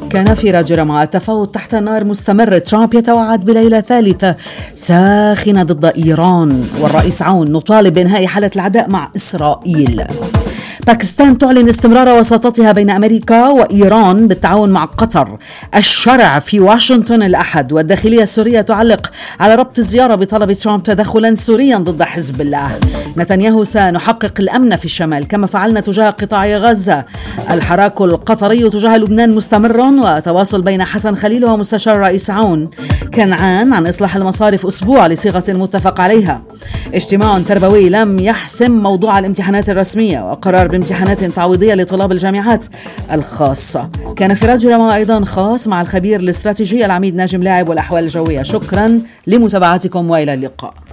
كان في راجرما التفاوض تحت النار مستمر. ترامب يتوعد بليلة ثالثة ساخنة ضد إيران، والرئيس عون نطالب بإنهاء حالة العداء مع إسرائيل. باكستان تعلن استمرار وساطتها بين أمريكا وإيران بالتعاون مع قطر. الشرع في واشنطن الأحد، والداخلية السورية تعلق على ربط الزيارة بطلب ترامب تدخلا سوريا ضد حزب الله. نتنياهو: سنحقق الأمن في الشمال كما فعلنا تجاه قطاع غزة. الحراك القطري تجاه لبنان مستمر، وتواصل بين حسن خليل ومستشار رئيس عون. كنعان عن إصلاح المصارف أسبوع لصيغة المتفق عليها. اجتماع تربوي لم يحسم موضوع الامتحانات الرسمية، وقرار بامتحانات تعويضية لطلاب الجامعات الخاصة. كان في راجرما أيضا خاص مع الخبير الاستراتيجي العميد ناجم لاعب والأحوال الجوية. شكرا لمتابعتكم وإلى اللقاء.